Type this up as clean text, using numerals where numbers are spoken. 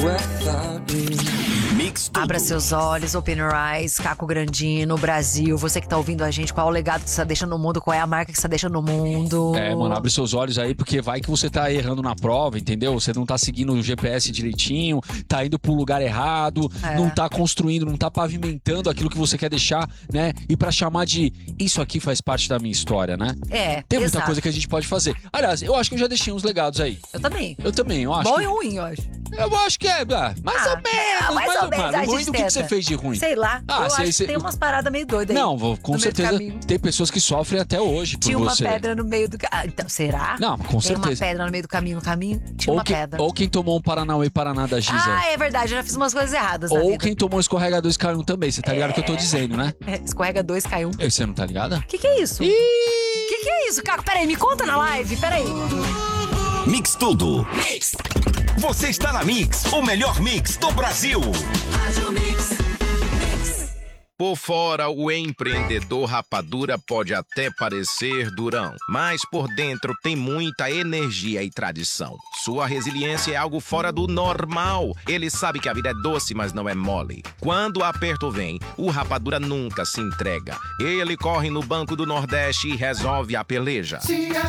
Mix Tudo. Abra seus olhos, open your eyes, Caco Grandino, Brasil. Você que tá ouvindo a gente, qual é o legado que você tá deixando no mundo? Qual é a marca que você tá deixando no mundo? Mano, abre seus olhos aí, porque vai que você tá errando na prova, entendeu? Você não tá seguindo o GPS direitinho, tá indo pro lugar errado, não tá construindo, não tá pavimentando aquilo que você quer deixar, né? E pra chamar de isso aqui faz parte da minha história, né? Tem muita exato. coisa que a gente pode fazer. Aliás, eu acho que eu já deixei uns legados aí. Eu também. Eu acho. Bom que... e ruim, eu acho. Eu acho que mais ou menos. Mais ou menos, a ruim gente do que você fez de ruim? Sei lá, eu acho que você... tem umas paradas meio doidas aí. Não, com certeza tem pessoas que sofrem até hoje por Tinha uma você. pedra no meio do... então, será? Não, com tem certeza. Uma pedra no meio do caminho, Tinha uma pedra. Ou quem tomou um Paranauê Paraná da Giza. É verdade, eu já fiz umas coisas erradas na Ou vida. quem tomou escorrega 2 caiu 1 também, você tá ligado o que eu tô dizendo, né? Escorrega 2, cai 1. Você não tá ligada? Que é isso? Que é isso, Caco? Peraí, me conta na live, peraí. Mix Tudo. Você está na Mix, o melhor mix do Brasil. Por fora, o empreendedor rapadura pode até parecer durão, mas por dentro tem muita energia e tradição. Sua resiliência é algo fora do normal. Ele sabe que a vida é doce, mas não é mole. Quando o aperto vem, o rapadura nunca se entrega. Ele corre no Banco do Nordeste e resolve a peleja. Se a